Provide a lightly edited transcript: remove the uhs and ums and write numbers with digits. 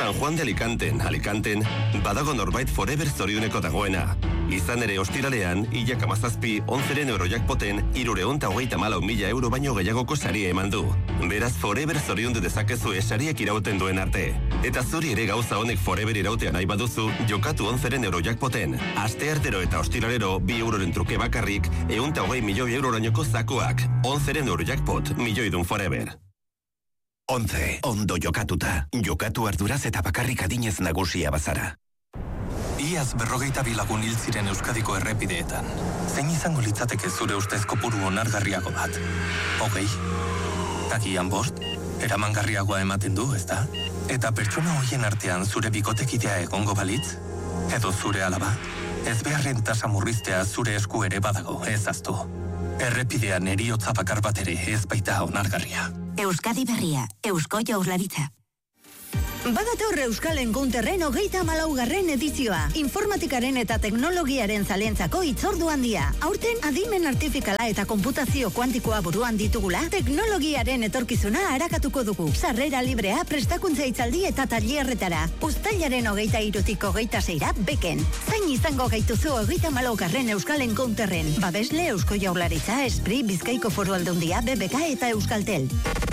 San Juan de Alicanten, badago norbait forever zorioneko dagoena. Izan ere ostiralean, hilak 17, 11 Eurojackpoten, 334.000 euro baino gehiagoko saria eman du. Beraz, forever zoriondu dezakezu sariak irauten duen arte. Eta zuri ere gauza honek forever irautea nahi baduzu, jokatu 11 Eurojackpoten. Asteartero eta ostiralero, 2 euroren truke bakarrik, 120 milioi eurorainoko zakoak. 11 Eurojackpot, milioidun forever. 11. Ondo jokatuta. Jokatu arduraz eta bakarrik adinez nagusia bazara. Iaz 42 lagun hil ziren Euskadiko errepideetan. Zein izango litzateke zure ustez kopuru onargarriago bat? 20? Takian 5? Eramangarriagoa ematen du, ezta? Eta pertsona hoien artean zure bikotekidea egongo balitz? Edo zure alaba? Ez beharren tasa murriztea zure esku ere badago, ez aztu. Errepidean heriotza bakar bat ere ez baita onargarria. Euskadi Berria, Eusko Jaurlaritza. Badator Euskal Encounterren 34. edizioa. Informatikaren eta teknologiaren zalentzako hitzordu handia. Aurten adimen artifikala eta konputazio kuantikoa buruan ditugula, teknologiaren etorkizuna arakatuko dugu. Sarrera librea, prestakuntza hitzaldi eta tailerretara. Uztailaren 23-tik 26-ra beken. Zain izango gaituzu 34. Euskal Encounterren. Babesle Eusko Jaurlaritza, Esprit, Bizkaiko Foru Aldundia, BBK eta Euskaltel.